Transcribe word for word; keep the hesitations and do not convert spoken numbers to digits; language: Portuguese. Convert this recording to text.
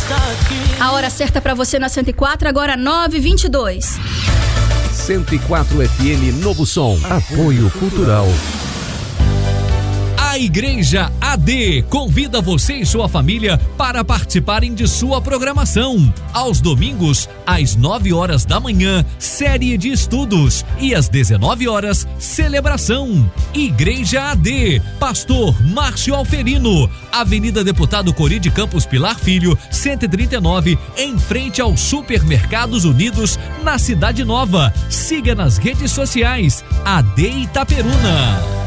A hora certa para você na cento e quatro, agora nove e vinte e dois. cento e quatro F M Novo Som. Apoio Cultural. A Igreja A D convida você e sua família para participarem de sua programação. Aos domingos, às nove horas da manhã, série de estudos, e às dezenove horas, celebração. Igreja A D, Pastor Márcio Alferino, Avenida Deputado Cori de Campos Pilar Filho, cento e trinta e nove, em frente aos Supermercados Unidos, na Cidade Nova. Siga nas redes sociais, A D Itaperuna.